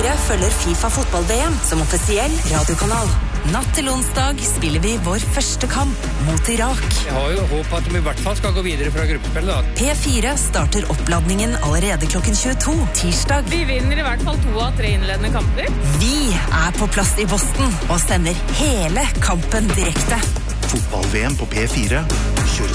P4 følger FIFA fotball-VM som offisiell radiokanal. Natt til onsdag spiller vi vår første kamp mot Irak. Jeg har jo håp at de i hvert fall skal gå videre fra gruppespillet da. P4 starter oppladningen allerede klokken 22, tirsdag. Vi vinner i hvert fall 2 av 3 innledende kamper. Vi på plass i Boston og sender hele kampen direkte. Fotball-VM på P4 kjøres